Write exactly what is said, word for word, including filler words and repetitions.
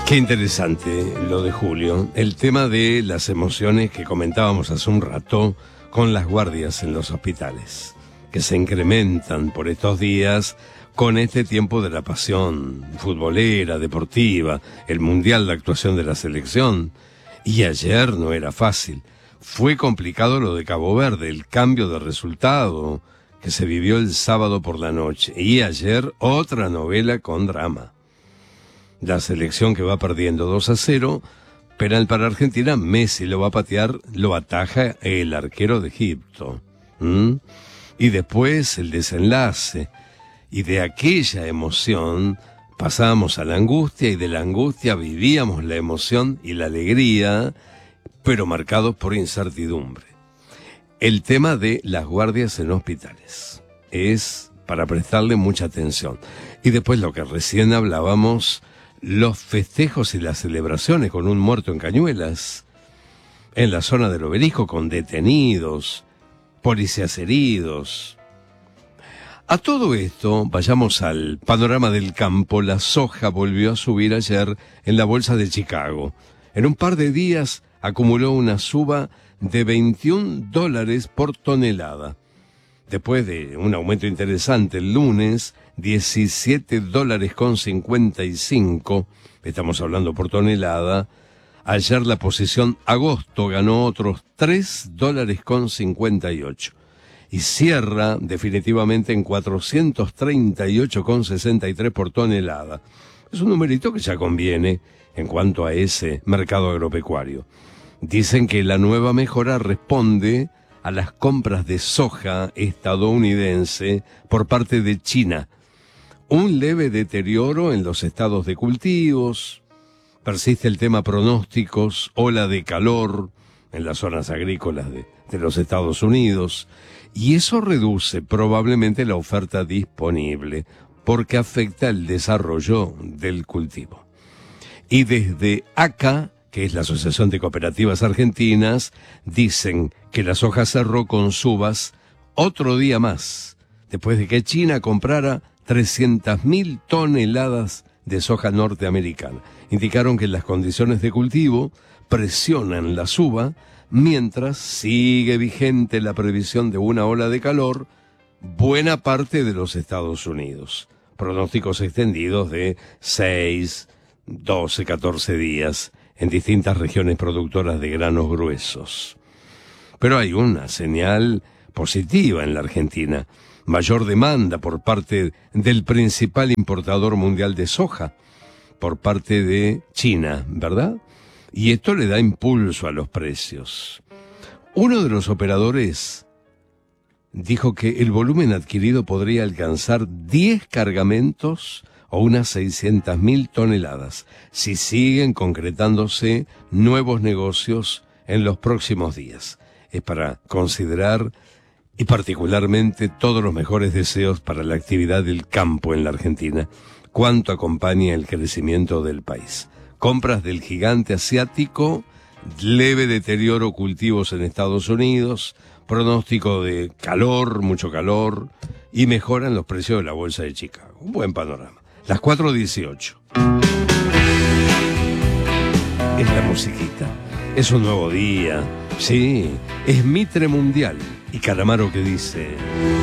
Qué interesante lo de Julio. El tema de las emociones que comentábamos hace un rato con las guardias en los hospitales, que se incrementan por estos días con este tiempo de la pasión futbolera, deportiva, el mundial de actuación de la selección. Y ayer no era fácil. Fue complicado lo de Cabo Verde, el cambio de resultado que se vivió el sábado por la noche. Y ayer otra novela con drama. La selección que va perdiendo dos a cero, penal para Argentina, Messi lo va a patear, lo ataja el arquero de Egipto. ¿Mm? Y después el desenlace. Y de aquella emoción pasábamos a la angustia, y de la angustia vivíamos la emoción y la alegría, pero marcados por incertidumbre. El tema de las guardias en hospitales es para prestarle mucha atención. Y después lo que recién hablábamos, los festejos y las celebraciones con un muerto en Cañuelas, en la zona del Obelisco, con detenidos, policías heridos. A todo esto, vayamos al panorama del campo. La soja volvió a subir ayer en la bolsa de Chicago. En un par de días acumuló una suba de veintiún dólares por tonelada. Después de un aumento interesante el lunes, diecisiete dólares con cincuenta y cinco, estamos hablando por tonelada. Ayer la posición agosto ganó otros tres dólares con cincuenta y ocho. Y cierra definitivamente en cuatrocientos treinta y ocho con sesenta y tres por tonelada. Es un numerito que ya conviene en cuanto a ese mercado agropecuario. Dicen que la nueva mejora responde a las compras de soja estadounidense por parte de China. Un leve deterioro en los estados de cultivos, persiste el tema pronósticos, ola de calor en las zonas agrícolas de, de los Estados Unidos, y eso reduce probablemente la oferta disponible, porque afecta el desarrollo del cultivo. Y desde A C A, que es la Asociación de Cooperativas Argentinas, dicen que la soja cerró con subas otro día más, después de que China comprara trescientas mil toneladas de soja norteamericana. Indicaron que las condiciones de cultivo presionan la suba, mientras sigue vigente la previsión de una ola de calor buena parte de los Estados Unidos. Pronósticos extendidos de seis, doce, catorce días en distintas regiones productoras de granos gruesos. Pero hay una señal positiva en la Argentina. Mayor demanda por parte del principal importador mundial de soja, por parte de China, ¿verdad? Y esto le da impulso a los precios. Uno de los operadores dijo que el volumen adquirido podría alcanzar diez cargamentos o unas seiscientas mil toneladas, si siguen concretándose nuevos negocios en los próximos días. Es para considerar, y particularmente todos los mejores deseos para la actividad del campo en la Argentina, cuánto acompaña el crecimiento del país. Compras del gigante asiático, leve deterioro cultivos en Estados Unidos, pronóstico de calor, mucho calor, y mejoran los precios de la bolsa de Chicago. Un buen panorama. Las cuatro dieciocho. Es la musiquita. Es un nuevo día. Sí, es Mitre Mundial. Y Calamaro que dice...